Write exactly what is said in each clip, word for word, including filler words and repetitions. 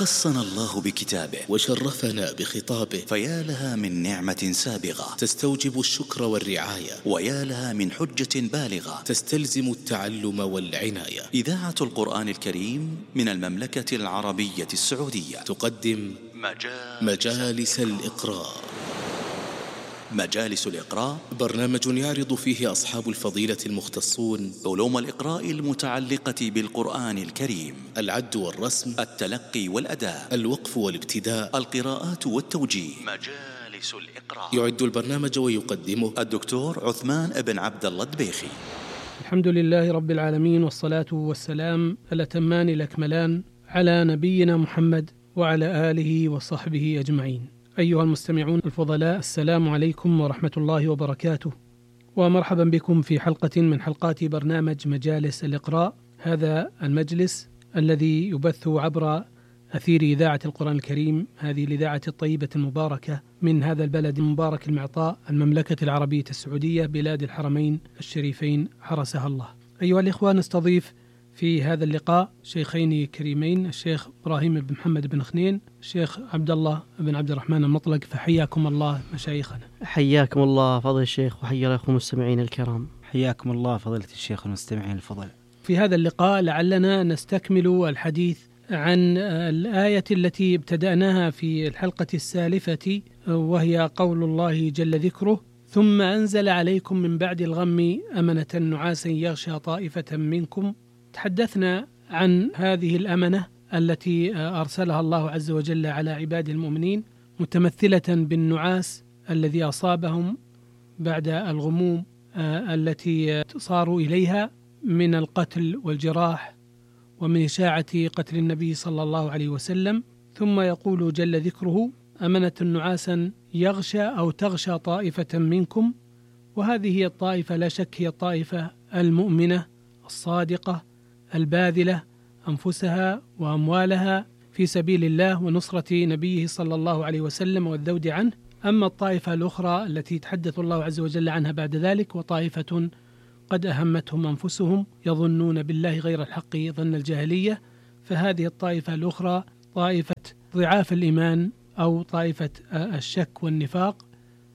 خصنا الله بكتابه وشرفنا بخطابه، فيا لها من نعمة سابغة تستوجب الشكر والرعاية، ويا لها من حجة بالغة تستلزم التعلم والعناية. إذاعة القرآن الكريم من المملكة العربية السعودية تقدم مجالس, مجالس الإقراء. مجالس الإقراء برنامج يعرض فيه أصحاب الفضيلة المختصون علوم الإقراء المتعلقة بالقرآن الكريم: العد والرسم، التلقي والأداء، الوقف والابتداء، القراءات والتوجيه. مجالس الإقراء. يعد البرنامج ويقدمه الدكتور عثمان بن عبد الله الدبيخي. الحمد لله رب العالمين، والصلاة والسلام الأتمان الأكملان على نبينا محمد وعلى آله وصحبه أجمعين. أيها المستمعون الفضلاء، السلام عليكم ورحمة الله وبركاته، ومرحبا بكم في حلقة من حلقات برنامج مجالس الإقراء. هذا المجلس الذي يبث عبر أثير إذاعة القرآن الكريم، هذه الإذاعة الطيبة المباركة من هذا البلد المبارك المعطاء، المملكة العربية السعودية، بلاد الحرمين الشريفين حرسها الله. أيها الإخوة، نستضيف في هذا اللقاء شيخين كريمين، الشيخ إبراهيم بن محمد بن خنين، الشيخ عبد الله بن عبد الرحمن المطلق، فحياكم الله مشايخنا. حياكم الله فضل الشيخ، وحيا لكم المستمعين الكرام. حياكم الله فضيلة الشيخ والمستمعين الفضل. في هذا اللقاء لعلنا نستكمل الحديث عن الآية التي ابتدأناها في الحلقة السالفة، وهي قول الله جل ذكره: ثم أنزل عليكم من بعد الغم أمنة نعاسا يغشى طائفة منكم. تحدثنا عن هذه الأمنة التي أرسلها الله عز وجل على عباد المؤمنين، متمثلة بالنعاس الذي أصابهم بعد الغموم التي صاروا إليها من القتل والجراح ومن إشاعة قتل النبي صلى الله عليه وسلم. ثم يقول جل ذكره: أمنة نعاسا يغشى أو تغشى طائفة منكم. وهذه هي الطائفة، لا شك هي الطائفة المؤمنة الصادقة الباذلة أنفسها وأموالها في سبيل الله ونصرة نبيه صلى الله عليه وسلم والذود عنه. أما الطائفة الأخرى التي يتحدث الله عز وجل عنها بعد ذلك: وطائفة قد أهمتهم أنفسهم يظنون بالله غير الحق ظن الجاهلية. فهذه الطائفة الأخرى طائفة ضعاف الإيمان أو طائفة الشك والنفاق،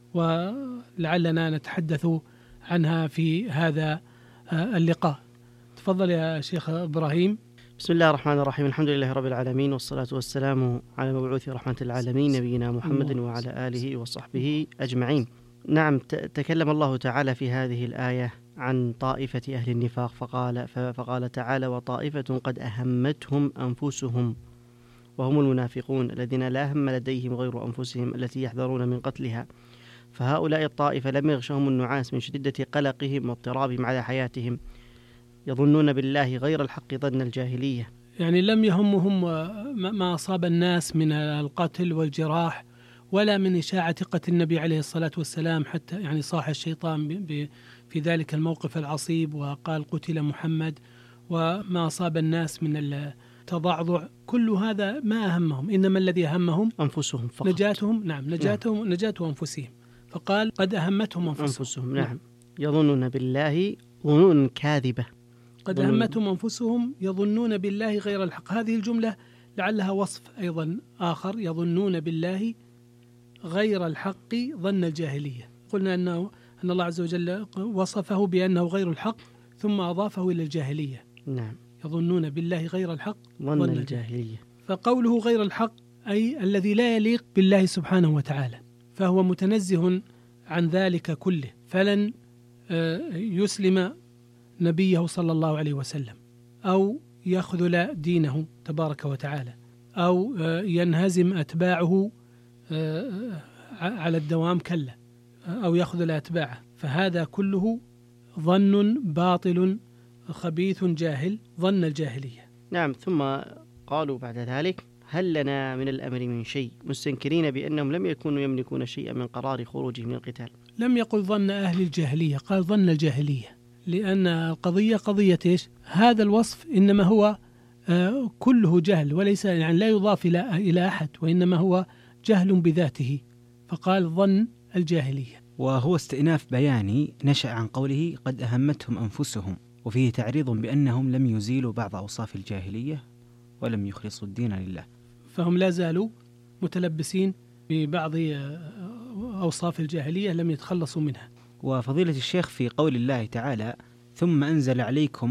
ولعلنا نتحدث عنها في هذا اللقاء. تفضل يا شيخ إبراهيم. بسم الله الرحمن الرحيم، الحمد لله رب العالمين، والصلاة والسلام على مبعوث رحمة العالمين نبينا محمد وعلى آله وصحبه أجمعين. نعم، تكلم الله تعالى في هذه الآية عن طائفة أهل النفاق، فقال, فقال تعالى: وطائفة قد أهمتهم أنفسهم، وهم المنافقون الذين لا هم لديهم غير أنفسهم التي يحذرون من قتلها. فهؤلاء الطائفة لم يغشهم النعاس من شدة قلقهم واضطرابهم على حياتهم، يظنون بالله غير الحق ظن الجاهلية. يعني لم يهمهم ما أصاب الناس من القتل والجراح، ولا من إشاعة قتل النبي عليه الصلاة والسلام، حتى يعني صاح الشيطان في ذلك الموقف العصيب وقال: قتل محمد. وما أصاب الناس من التضعضع، كل هذا ما أهمهم، إنما الذي أهمهم أنفسهم فقط، نجاتهم. نعم، نجاتهم، نعم. نجاة أنفسهم. فقال: قد أهمتهم أنفسهم, أنفسهم. نعم. نعم، يظنون بالله ظنون كاذبة. قد أهمتهم أنفسهم يظنون بالله غير الحق. هذه الجملة لعلها وصف أيضا آخر: يظنون بالله غير الحق ظن الجاهلية. قلنا أنه أن الله عز وجل وصفه بأنه غير الحق ثم أضافه إلى الجاهلية. نعم، يظنون بالله غير الحق ظن, ظن الجاهلية. فقوله غير الحق أي الذي لا يليق بالله سبحانه وتعالى، فهو متنزه عن ذلك كله. فلن يسلم نبيه صلى الله عليه وسلم، أو يخذل دينه تبارك وتعالى، أو ينهزم أتباعه على الدوام، كلا، أو يخذل أتباعه. فهذا كله ظن باطل خبيث جاهل، ظن الجاهلية. نعم. ثم قالوا بعد ذلك: هل لنا من الأمر من شيء، مستنكرين بأنهم لم يكونوا يملكون شيئا من قرار خروجه من القتال. لم يقل ظن أهل الجاهلية، قال ظن الجاهلية، لأن القضية قضية إيش؟ هذا الوصف إنما هو آه كله جهل، وليس يعني لا يضاف إلى إلى أحد، وإنما هو جهل بذاته، فقال ظن الجاهلية. وهو استئناف بياني نشأ عن قوله: قد أهمتهم أنفسهم، وفيه تعريض بأنهم لم يزيلوا بعض أوصاف الجاهلية ولم يخلصوا الدين لله. فهم لا زالوا متلبسين ببعض أوصاف الجاهلية لم يتخلصوا منها. وفضيلة الشيخ في قول الله تعالى ثم أنزل عليكم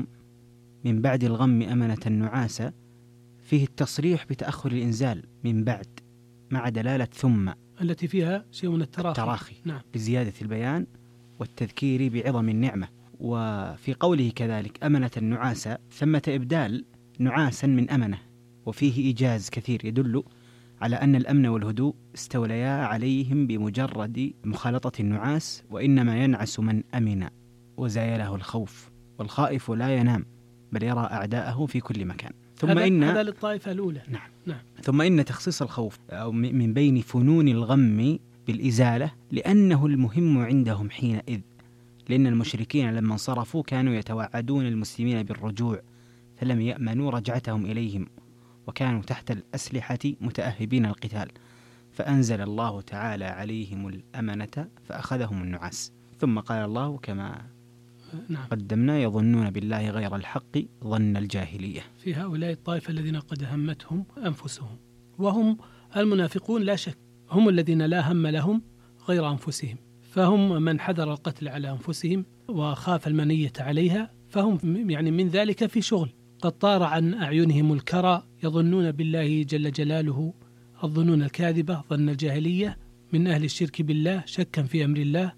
من بعد الغم أمنة نعاسا، فيه التصريح بتأخر الإنزال من بعد مع دلالة ثم التي فيها شيء من التراخي, التراخي نعم. بزيادة البيان والتذكير بعظم النعمة. وفي قوله كذلك أمنة نعاسا ثمة إبدال نعاسا من أمنة، وفيه إيجاز كثير يدل على أن الأمن والهدوء استوليا عليهم بمجرد مخالطة النعاس، وإنما ينعس من أمن وزايله الخوف، والخائف لا ينام بل يرى أعداءه في كل مكان. ثم هذا إن هذا للطائفة الأولى. نعم. نعم. ثم إن تخصيص الخوف أو من بين فنون الغم بالإزالة لأنه المهم عندهم حينئذ، لأن المشركين لما انصرفوا كانوا يتوعدون المسلمين بالرجوع فلم يأمنوا رجعتهم إليهم، وكانوا تحت الأسلحة متأهبين القتال، فأنزل الله تعالى عليهم الأمنة فأخذهم النعاس. ثم قال الله كما نعم. قدمنا يظنون بالله غير الحق ظن الجاهلية. في هؤلاء الطائفة الذين قد همتهم أنفسهم، وهم المنافقون لا شك، هم الذين لا هم لهم غير أنفسهم، فهم من حذر القتل على أنفسهم وخاف المنية عليها، فهم يعني من ذلك في شغل. قد طار عن أعينهم الكرى يظنون بالله جل جلاله الظنون الكاذبة ظن الجاهلية من أهل الشرك بالله شكا في أمر الله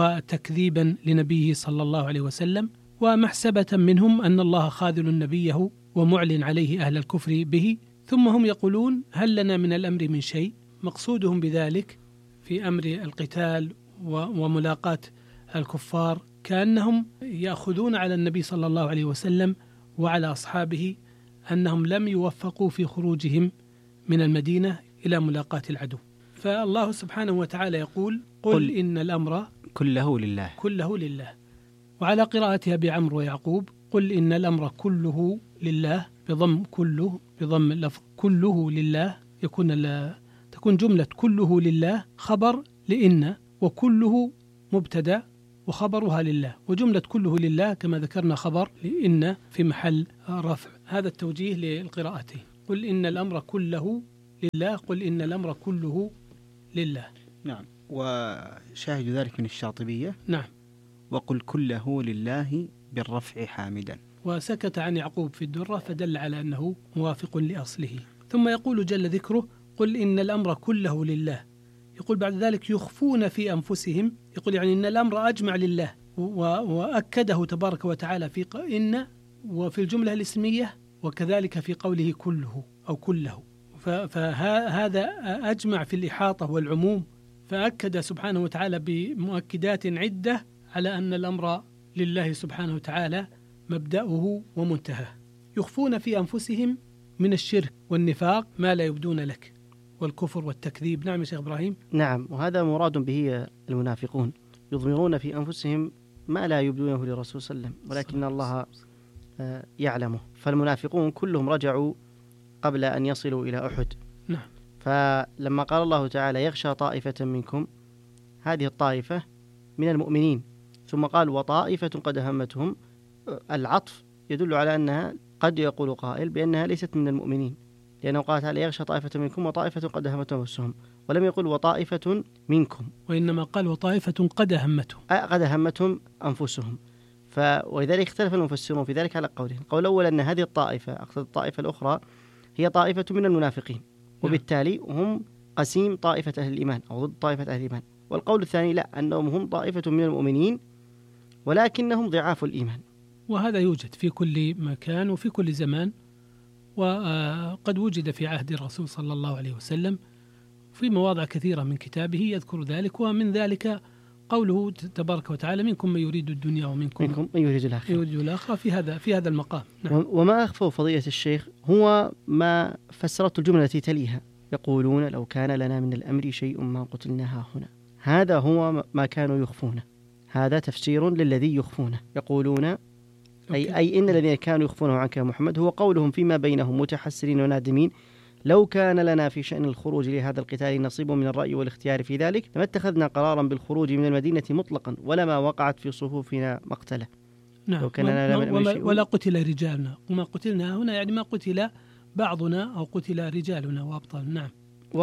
وتكذيبا لنبيه صلى الله عليه وسلم، ومحسبة منهم أن الله خاذل نبيه ومعلن عليه أهل الكفر به، ثم هم يقولون هل لنا من الأمر من شيء. مقصودهم بذلك في أمر القتال وملاقاة الكفار كأنهم يأخذون على النبي صلى الله عليه وسلم وعلى أصحابه أنهم لم يوفقوا في خروجهم من المدينة إلى ملاقاة العدو. فالله سبحانه وتعالى يقول قل, قل إن الأمر كله لله كله لله. وعلى قراءتها بعمر ويعقوب قل إن الأمر كله لله بضم كله بضم لفظ كله لله، يكون تكون جملة كله لله خبر لإن، وكله مبتدأ وخبرها لله، وجملة كله لله كما ذكرنا خبر لإن في محل رفع. هذا التوجيه للقراءتين، قل إن الأمر كله لله، قل إن الأمر كله لله. نعم. وشاهد ذلك من الشاطبية نعم. وقل كله لله بالرفع حامدا. وسكت عن يعقوب في الدرة فدل على أنه موافق لأصله. ثم يقول جل ذكره قل إن الأمر كله لله، يقول بعد ذلك يخفون في أنفسهم، يقول يعني إن الأمر أجمع لله، وأكده تبارك وتعالى في إن وفي الجملة الاسمية، وكذلك في قوله كله أو كله، فهذا أجمع في الإحاطة والعموم، فأكد سبحانه وتعالى بمؤكدات عدة على أن الأمر لله سبحانه وتعالى مبدأه ومنتهى. يخفون في أنفسهم من الشرك والنفاق ما لا يبدون لك، والكفر والتكذيب. نعم يا شيخ إبراهيم. نعم، وهذا مراد به المنافقون، يضمرون في أنفسهم ما لا يبدونه للرسول صلى الله عليه وسلم، ولكن الله يعلمه. فالمنافقون كلهم رجعوا قبل أن يصلوا إلى أحد. نعم. فلما قال الله تعالى يغشى طائفة منكم، هذه الطائفة من المؤمنين، ثم قال وطائفة قد همتهم، العطف يدل على أنها قد يقول قائل بأنها ليست من المؤمنين، لأنه قال تعالى يغشى طائفة منكم وطائفة قد همتهم أنفسهم، ولم يقل وطائفة منكم، وإنما قال وطائفة قد همتهم قد همتهم أنفسهم. ف... ولذلك اختلف المفسرون في ذلك على قولين. القول الأول أن هذه الطائفة أقصد الطائفة الأخرى هي طائفة من المنافقين، وبالتالي هم قسيم طائفة أهل الإيمان أو ضد طائفة أهل الإيمان. والقول الثاني لا، أنهم هم طائفة من المؤمنين ولكنهم ضعاف الإيمان. وهذا يوجد في كل مكان وفي كل زمان، وقد وجد في عهد الرسول صلى الله عليه وسلم في مواضع كثيرة من كتابه يذكر ذلك، ومن ذلك قوله تبارك وتعالى منكم من يريد الدنيا ومنكم منكم من يريد الآخرة يريد الآخرة في هذا في هذا المقام. نعم. وما أخفوا فضيلة الشيخ هو ما فسرت الجملة التي تليها، يقولون لو كان لنا من الأمر شيء ما قتلناها هنا. هذا هو ما كانوا يخفونه، هذا تفسير للذي يخفونه. يقولون أي, أي إن الذين كانوا يخفونه عنك يا محمد هو قولهم فيما بينهم متحسرين ونادمين لو كان لنا في شأن الخروج لهذا القتال نصيب من الرأي والاختيار في ذلك لما اتخذنا قرارا بالخروج من المدينة مطلقا ولما وقعت في صفوفنا مقتلة. نعم. لو كان لنا وما ولا قتل رجالنا، وما قتلنا هنا يعني ما قتل بعضنا أو قتل رجالنا وأبطال. نعم.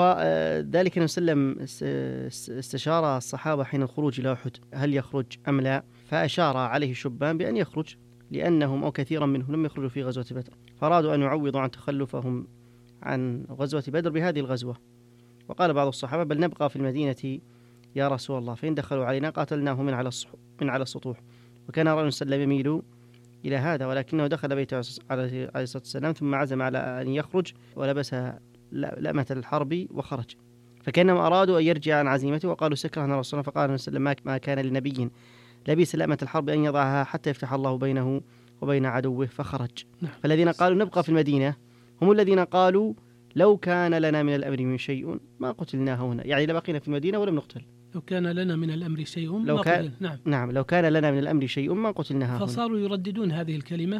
وذلك النبي صلى الله عليه وسلم استشار الصحابة حين الخروج إلى أحد هل يخرج أم لا، فأشار عليه الشبان بأن يخرج لأنهم أو كثيرا منهم لم يخرجوا في غزوة بدر، فأرادوا أن يعوضوا عن تخلفهم عن غزوة بدر بهذه الغزوة. وقال بعض الصحابة بل نبقى في المدينة يا رسول الله، فإن دخلوا علينا قاتلناهم من على من على السطوح. وكان رجل سلم يميل إلى هذا، ولكنه دخل بيته عليه الصلاة والسلام ثم عزم على أن يخرج ولبس لأمة الحرب وخرج، فكانهم أرادوا أن يرجع عن عزيمته وقالوا سكرهنا رسول الله. فقال النبي صلى الله عليه وسلم ما كان لنبي لبس لأمة الحرب أن يضعها حتى يفتح الله بينه وبين عدوه، فخرج. فالذين قالوا نبقى في المدينة هم الذين قالوا لو كان لنا من الأمر من شيء ما قتلنا هنا، يعني لبقينا في المدينة ولم نقتل. لو كان لنا من الأمر شيء لو ما كان قتلنا. نعم. نعم لو كان لنا من الأمر شيء ما قتلنا هنا. فصاروا يرددون هذه الكلمة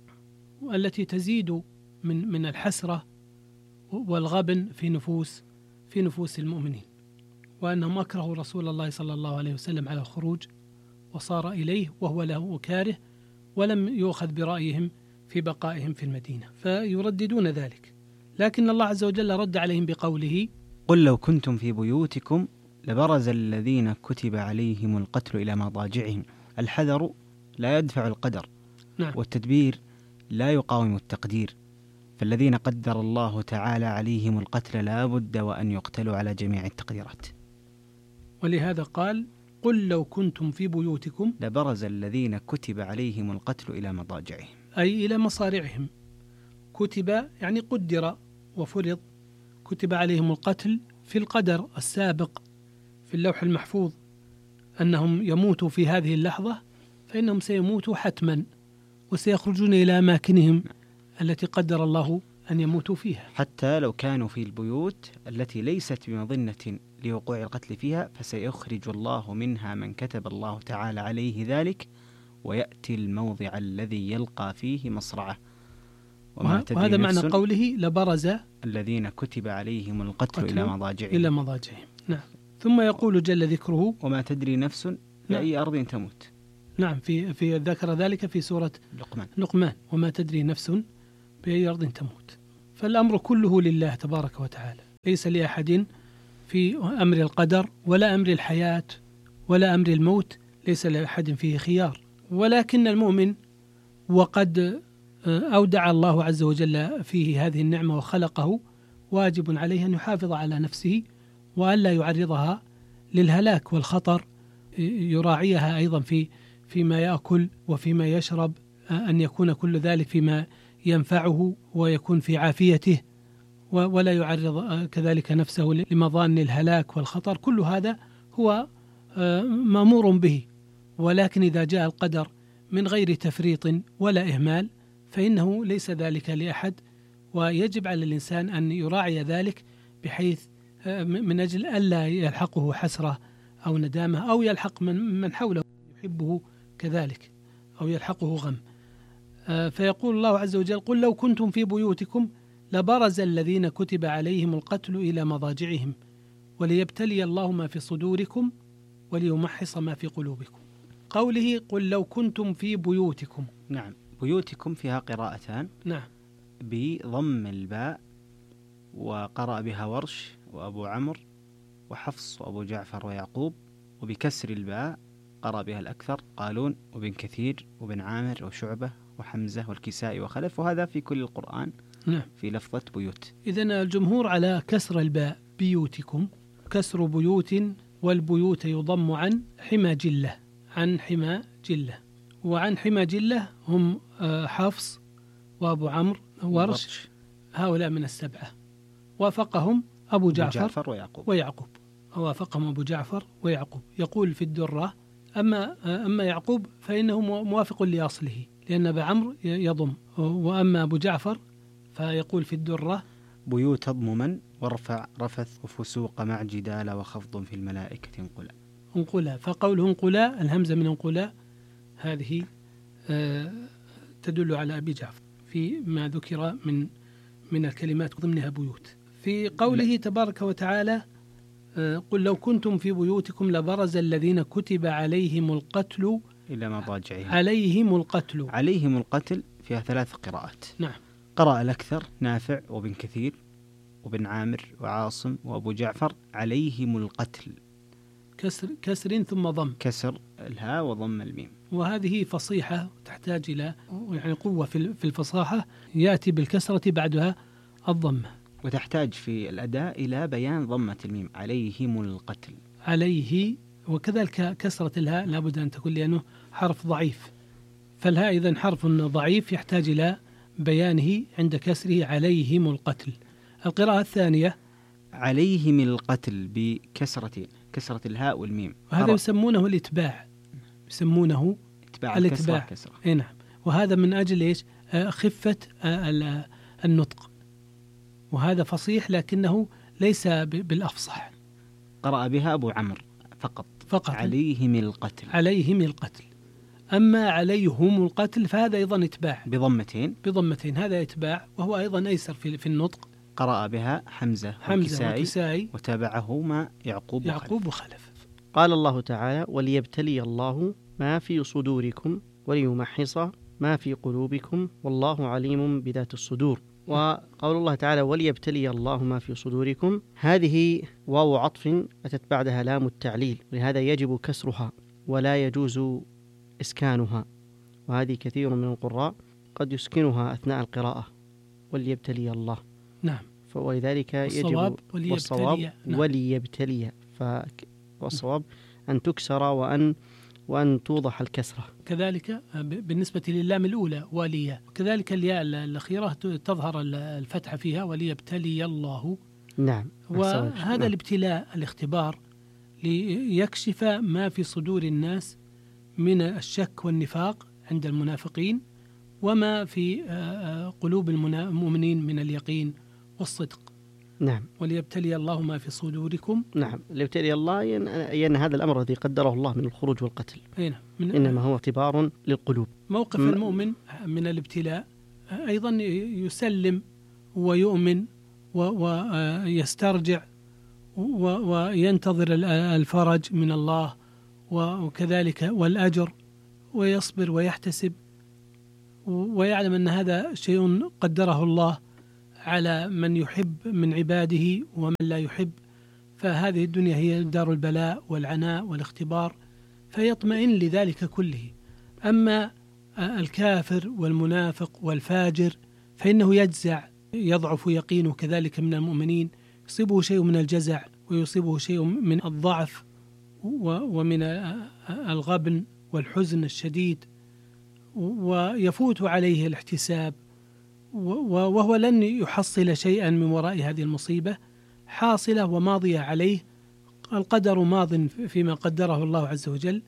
التي تزيد من من الحسرة والغبن في نفوس في نفوس المؤمنين، وأنهم أكرهوا رسول الله صلى الله عليه وسلم على الخروج وصار إليه وهو له كاره، ولم يؤخذ برأيهم في بقائهم في المدينة، فيرددون ذلك. لكن الله عز وجل رد عليهم بقوله قل لو كنتم في بيوتكم لبرز الذين كتب عليهم القتل إلى مضاجعهم. الحذر لا يدفع القدر. نعم. والتدبير لا يقاوم التقدير، فالذين قدر الله تعالى عليهم القتل لا بد وأن يقتلوا على جميع التقديرات. ولهذا قال قل لو كنتم في بيوتكم لبرز الذين كتب عليهم القتل إلى مضاجعهم، أي إلى مصارعهم. كتب يعني قدر وفرض، كتب عليهم القتل في القدر السابق في اللوح المحفوظ أنهم يموتوا في هذه اللحظة، فإنهم سيموتوا حتما وسيخرجون إلى أماكنهم التي قدر الله أن يموتوا فيها. حتى لو كانوا في البيوت التي ليست بمظنة لوقوع القتل فيها فسيخرج الله منها من كتب الله تعالى عليه ذلك، ويأتي الموضع الذي يلقى فيه مصرعه. وهذا معنى قوله لبرز الذين كتب عليهم القتل إلى مضاجعهم إلى مضاجعهم. نعم. ثم يقول جل ذكره وما تدري نفس بأي نعم. أرض تموت. نعم. في في ذكر ذلك في سورة لقمان. لقمان وما تدري نفس بأي أرض تموت. فالأمر كله لله تبارك وتعالى، ليس لأحد في أمر القدر ولا أمر الحياة ولا أمر الموت، ليس لأحد فيه خيار. ولكن المؤمن وقد أودع الله عز وجل فيه هذه النعمة وخلقه، واجب عليه أن يحافظ على نفسه وألا يعرضها للهلاك والخطر، يراعيها أيضا في فيما يأكل وفيما يشرب، أن يكون كل ذلك فيما ينفعه ويكون في عافيته، ولا يعرض كذلك نفسه لمظان الهلاك والخطر. كل هذا هو مأمور به، ولكن إذا جاء القدر من غير تفريط ولا إهمال فإنه ليس ذلك لأحد، ويجب على الإنسان أن يراعي ذلك بحيث من أجل ألا يلحقه حسرة أو ندامة أو يلحق من من حوله يحبه كذلك أو يلحقه غم. فيقول الله عز وجل قل لو كنتم في بيوتكم لبرز الذين كتب عليهم القتل إلى مضاجعهم وليبتلي الله ما في صدوركم وليمحص ما في قلوبكم. قوله قل لو كنتم في بيوتكم. نعم. بيوتكم فيها قراءتان. نعم. بضم الباء، وقرأ بها ورش وأبو عمرو وحفص وأبو جعفر ويعقوب، وبكسر الباء قرأ بها الأكثر قالون وبن كثير وبن عامر وشعبة وحمزة والكسائي وخلف، وهذا في كل القرآن. نعم. في لفظة بيوت. إذن الجمهور على كسر الباء بيوتكم، كسر بيوت، والبيوت يضم عن حمى جلة، عن حمى جلة، وعن حمى جلة هم حفص وأبو عمرو ورش، هؤلاء من السبعة. وافقهم أبو جعفر, جعفر ويعقوب. ويعقوب وافقهم أبو جعفر ويعقوب. يقول في الدرة أما أما يعقوب فإنه موافق لأصله لأن أبا عمرو يضم، وأما أبو جعفر فيقول في الدرة بيوت ضمما وارفع رفث وفسوق مع جدال وخفض في الملائكة انقلا. انقلا، فقوله انقلا الهمزة من انقلا هذه تدل على أبي جعفر في ما ذكر من من الكلمات ضمنها بيوت. في قوله لا. تبارك وتعالى قل لو كنتم في بيوتكم لبرز الذين كتب عليهم القتل إلى مضاجعهم. عليهم القتل. عليهم القتل فيها ثلاث قراءات. نعم. قرأ الأكثر نافع وابن كثير وابن عامر وعاصم وأبو جعفر عليهم القتل. كسر كسر ثم ضم، كسر الهاء وضم الميم. وهذه فصيحة تحتاج إلى يعني قوة في الفصاحة، يأتي بالكسرة بعدها الضمة، وتحتاج في الأداء إلى بيان ضمة الميم عليهم القتل. عليه، وكذلك كسرة الهاء لابد أن تكون لأنه حرف ضعيف، فالهاء إذن حرف ضعيف يحتاج إلى بيانه عند كسره عليهم القتل. القراءة الثانية عليهم القتل بكسرة كسرة الهاء والميم، وهذا يسمونه الإتباع، يسمونه إتباع الإتباع. إيه نعم، وهذا من أجل إيش؟ خفة النطق، وهذا فصيح لكنه ليس بالأفصح. قرأ بها أبو عمرو فقط فقط عليهم القتل. عليهم القتل. أما عليهم القتل فهذا أيضا إتباع بضمتين بضمتين هذا إتباع، وهو أيضا أيسر في في النطق. قرأ بها حمزة حمزة وكسائي وتابعهما يعقوب يعقوب وخلف. قال الله تعالى: وليبتلي الله ما في صدوركم وليمحص ما في قلوبكم والله عليم بذات الصدور. وقول الله تعالى: وليبتلي الله ما في صدوركم، هذه واو عطف أتت بعدها لام التعليل، لهذا يجب كسرها ولا يجوز إسكانها، وهذه كثير من القراء قد يسكنها أثناء القراءة وليبتلي الله. نعم، ولذلك يجب والصواب نعم. وليبتلي، فالصواب أن تكسر وأن وأن توضح الكسرة. كذلك بالنسبة للام الأولى وليا، وكذلك الياء الأخيرة تظهر الفتحة فيها وليبتلي الله. نعم، وهذا نعم. الابتلاء الاختبار ليكشف ما في صدور الناس من الشك والنفاق عند المنافقين، وما في قلوب المؤمنين من اليقين والصدق. نعم، وليبتلي الله ما في صدوركم. نعم، ليبتلي الله ين هذا الأمر الذي قدره الله من الخروج والقتل، من إنما هو اختبار للقلوب. موقف م... المؤمن من الابتلاء أيضا يسلم ويؤمن ويسترجع وينتظر الفرج من الله وكذلك والأجر، ويصبر ويحتسب ويعلم أن هذا شيء قدره الله على من يحب من عباده ومن لا يحب، فهذه الدنيا هي دار البلاء والعناء والاختبار، فيطمئن لذلك كله. أما الكافر والمنافق والفاجر فإنه يجزع، يضعف يقينه كذلك من المؤمنين، يصيبه شيء من الجزع ويصيبه شيء من الضعف ومن الغبن والحزن الشديد، ويفوت عليه الاحتساب، وهو لن يحصل شيئا من وراء هذه المصيبة، حاصلة وماضية عليه، القدر ماض فيما قدره الله عز وجل،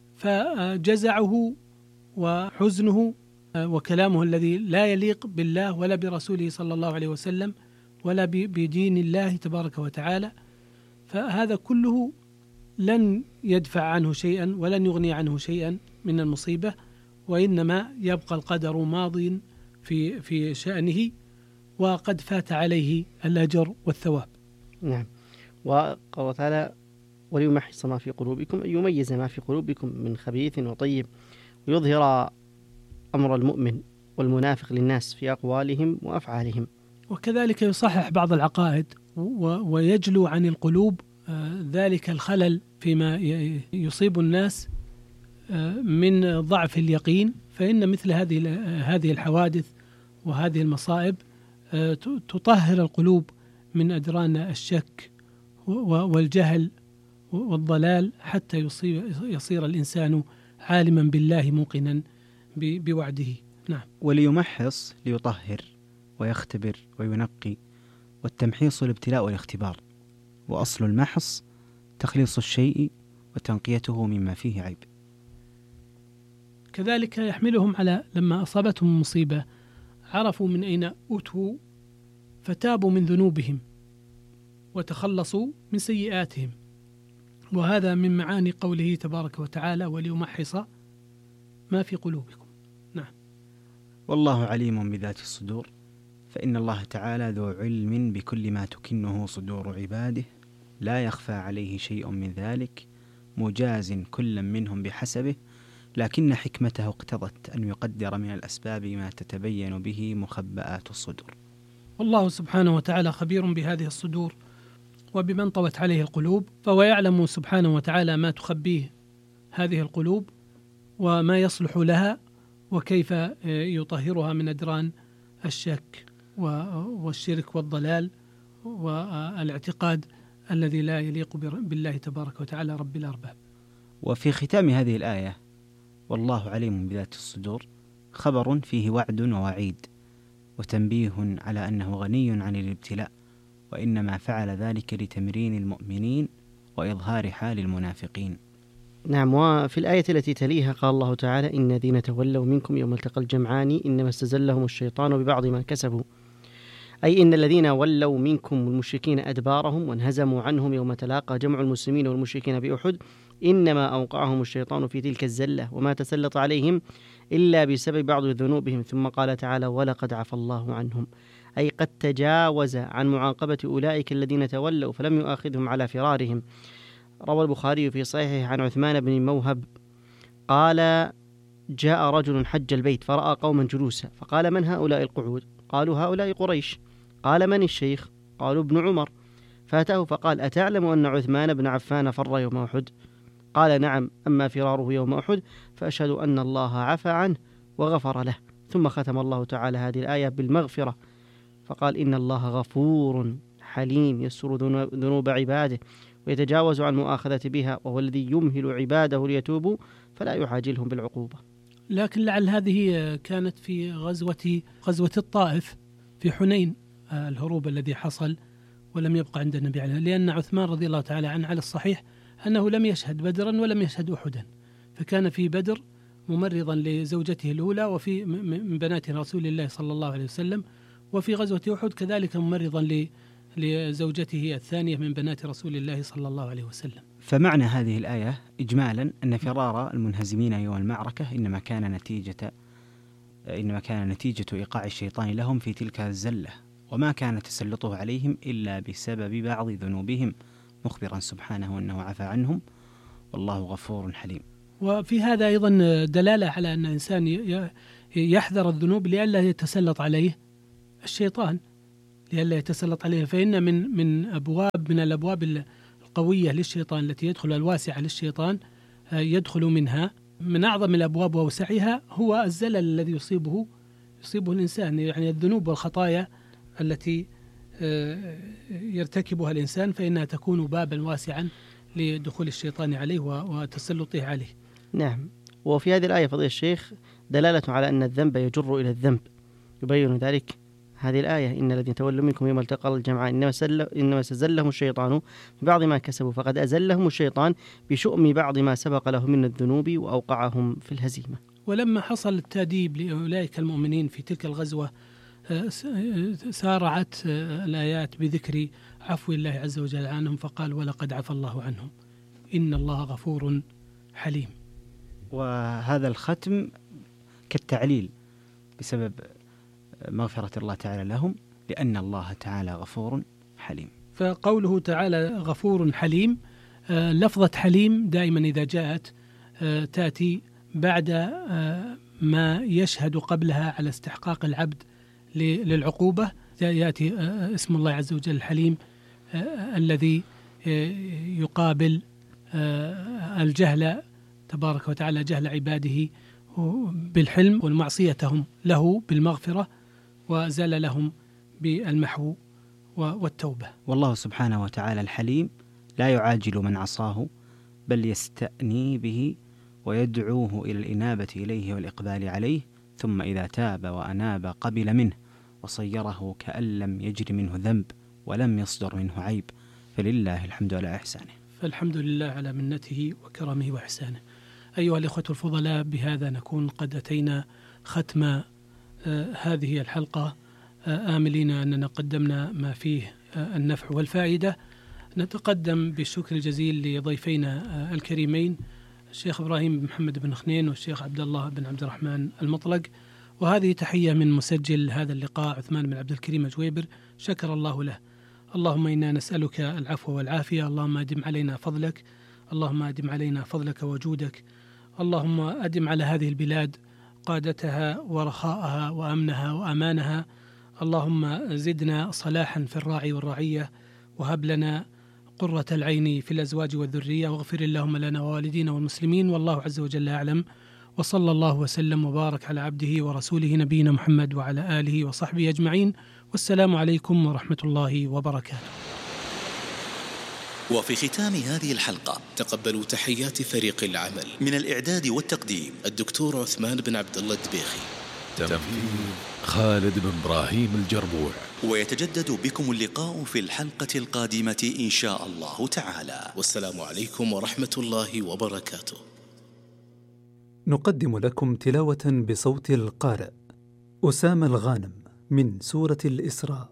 فجزعه وحزنه وكلامه الذي لا يليق بالله ولا برسوله صلى الله عليه وسلم ولا بدين الله تبارك وتعالى، فهذا كله لن يدفع عنه شيئا ولن يغني عنه شيئا من المصيبة، وإنما يبقى القدر ماضٍ في في شأنه، وقد فات عليه الأجر والثواب. نعم. وقال تعالى: وليمحص ما في قلوبكم، أن يميز ما في قلوبكم من خبيث وطيب، ويظهر أمر المؤمن والمنافق للناس في أقوالهم وأفعالهم. وكذلك يصحح بعض العقائد ويجلو عن القلوب ذلك الخلل فيما يصيب الناس من ضعف اليقين، فإن مثل هذه هذه الحوادث وهذه المصائب تطهر القلوب من أدران الشك والجهل والضلال، حتى يصير الإنسان عالما بالله موقنا بوعده. نعم. وليمحص ليطهر ويختبر وينقي، والتمحيص الابتلاء والاختبار، وأصل المحص تخليص الشيء وتنقيته مما فيه عيب. كذلك يحملهم على لما أصابتهم مصيبة عرفوا من أين أتوا فتابوا من ذنوبهم وتخلصوا من سيئاتهم، وهذا من معاني قوله تبارك وتعالى: وليمحص ما في قلوبكم. نعم. والله عليم بذات الصدور، فإن الله تعالى ذو علم بكل ما تكنه صدور عباده، لا يخفى عليه شيء من ذلك، مجاز كل منهم بحسبه، لكن حكمته اقتضت أن يقدر من الأسباب ما تتبين به مخبآت الصدور. والله سبحانه وتعالى خبير بهذه الصدور وبمن طوت عليه القلوب، فهو يعلم سبحانه وتعالى ما تخبيه هذه القلوب وما يصلح لها وكيف يطهرها من أدران الشك والشرك والضلال والاعتقاد الذي لا يليق بالله تبارك وتعالى رب الأرباب. وفي ختام هذه الآية والله عليم بذات الصدور خبر فيه وعد ووعيد وتنبيه على أنه غني عن الابتلاء، وإنما فعل ذلك لتمرين المؤمنين وإظهار حال المنافقين. نعم. وفي الآية التي تليها قال الله تعالى: إن الذين تولوا منكم يوم التقى الجمعان إنما استزلهم الشيطان ببعض ما كسبوا، أي إن الذين ولوا منكم المشركين أدبارهم وانهزموا عنهم يوم تلاقى جمع المسلمين والمشركين بأحد إنما أوقعهم الشيطان في تلك الزلة وما تسلط عليهم إلا بسبب بعض ذنوبهم. ثم قال تعالى: ولقد عفى الله عنهم، أي قد تجاوز عن معاقبة أولئك الذين تولوا فلم يؤاخذهم على فرارهم. روى البخاري في صحيحه عن عثمان بن موهب قال: جاء رجل حج البيت فرأى قوما جلوسا فقال: من هؤلاء القعود؟ قالوا: هؤلاء قريش. قال: من الشيخ؟ قالوا: ابن عمر. فأتاه فقال: أتعلم أن عثمان بن عفان فر يوم أحد؟ قال: نعم، أما فراره يوم أحد فأشهد أن الله عفى عنه وغفر له. ثم ختم الله تعالى هذه الآية بالمغفرة فقال: إن الله غفور حليم يسر ذنوب عباده ويتجاوز عن مؤاخذة بها، وهو الذي يمهل عباده ليتوبوا فلا يعاجلهم بالعقوبة. لكن لعل هذه كانت في غزوة غزوة الطائف في حنين، الهروب الذي حصل ولم يبقى عند النبي عليه، لأن عثمان رضي الله تعالى عنه على الصحيح أنه لم يشهد بدرا ولم يشهد أحدا، فكان في بدر ممرضا لزوجته الأولى وفي من بنات رسول الله صلى الله عليه وسلم، وفي غزوة أحد كذلك ممرضا لزوجته الثانية من بنات رسول الله صلى الله عليه وسلم. فمعنى هذه الآية إجمالا أن فرار المنهزمين يوم المعركة إنما كان نتيجة إنما كان نتيجة إيقاع الشيطان لهم في تلك الزلة، وما كان تسلطه عليهم إلا بسبب بعض ذنوبهم، مخبرا سبحانه أنه عفى عنهم والله غفور حليم. وفي هذا أيضا دلالة على أن الإنسان يحذر الذنوب لئلا يتسلط عليه الشيطان، لئلا يتسلط عليه، فإن من من أبواب من الأبواب القوية للشيطان التي يدخل الواسعة للشيطان يدخل منها من أعظم الأبواب ووسعها هو الزلل الذي يصيبه يصيبه الإنسان، يعني الذنوب والخطايا التي يرتكبها الإنسان فإنها تكون بابا واسعا لدخول الشيطان عليه وتسلطه عليه. نعم. وفي هذه الآية فضيلة الشيخ دلالة على أن الذنب يجر إلى الذنب، يبين ذلك هذه الآية: إن الذين تولوا منكم يوم التقى الجمعان إنما استزلهم الشيطان ببعض ما كسبوا فقد أزلهم الشيطان بشؤم بعض ما سبق لهم من الذنوب وأوقعهم في الهزيمة. ولما حصل التأديب لأولئك المؤمنين في تلك الغزوة سارعت الآيات بذكر عفو الله عز وجل عنهم، فقال: ولقد عفى الله عنهم إن الله غفور حليم. وهذا الختم كالتعليل بسبب مغفرة الله تعالى لهم، لأن الله تعالى غفور حليم. فقوله تعالى غفور حليم، لفظة حليم دائما إذا جاءت تأتي بعد ما يشهد قبلها على استحقاق العبد للعقوبة، يأتي اسم الله عز وجل الحليم الذي يقابل الجهل تبارك وتعالى، جهل عباده بالحلم والمعصيتهم له بالمغفرة وزال لهم بالمحو والتوبة. والله سبحانه وتعالى الحليم لا يعاجل من عصاه بل يستأني به ويدعوه إلى الإنابة إليه والإقبال عليه، ثم إذا تاب وأناب قبل منه وصيره كأن لم يجر منه ذنب ولم يصدر منه عيب، فلله الحمد على إحسانه. فالحمد لله على منته وكرمه وإحسانه. أيها الإخوة الفضلاء، بهذا نكون قد أتينا ختم آه هذه الحلقة، آه آملين أننا قدمنا ما فيه آه النفع والفائدة. نتقدم بالشكر الجزيل لضيفينا آه الكريمين الشيخ إبراهيم بن محمد بن خنين والشيخ عبد الله بن عبد الرحمن المطلق، وهذه تحية من مسجل هذا اللقاء عثمان بن عبد الكريم جويبر، شكر الله له. اللهم إنا نسألك العفو والعافية، اللهم أدم علينا فضلك، اللهم أدم علينا فضلك وجودك اللهم أدم على هذه البلاد قادتها ورخاءها وأمنها وأمانها. اللهم زدنا صلاحا في الراعي والرعية، وهب لنا قرة العين في الأزواج والذرية، واغفر اللهم لنا ووالدينا والمسلمين، والله عز وجل أعلم. وصلى الله وسلم وبارك على عبده ورسوله نبينا محمد وعلى آله وصحبه أجمعين، والسلام عليكم ورحمة الله وبركاته. وفي ختام هذه الحلقة تقبلوا تحيات فريق العمل من الإعداد والتقديم الدكتور عثمان بن عبد الله الدبيخي، تنفيذ خالد بن إبراهيم الجربوع. ويتجدد بكم اللقاء في الحلقة القادمة إن شاء الله تعالى، والسلام عليكم ورحمة الله وبركاته. نقدم لكم تلاوة بصوت القارئ أسامة الغانم من سورة الإسراء.